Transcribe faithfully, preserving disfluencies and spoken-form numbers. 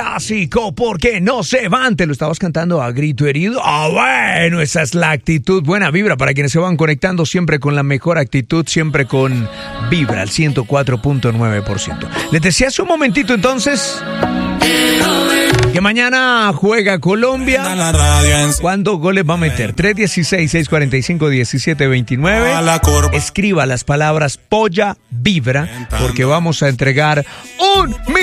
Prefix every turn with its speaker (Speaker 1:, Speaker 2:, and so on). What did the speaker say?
Speaker 1: Clásico, porque no se van. Te lo estabas cantando a grito herido. Ah, bueno, esa es la actitud. Buena vibra para quienes se van conectando siempre con la mejor actitud, siempre con vibra al ciento cuatro punto nueve por ciento. Les decía hace un momentito entonces que mañana juega Colombia. ¿Cuántos goles va a meter? tres dieciséis, seis cuarenta y cinco, diecisiete veintinueve. Escriba las palabras Polla Vibra porque vamos a entregar un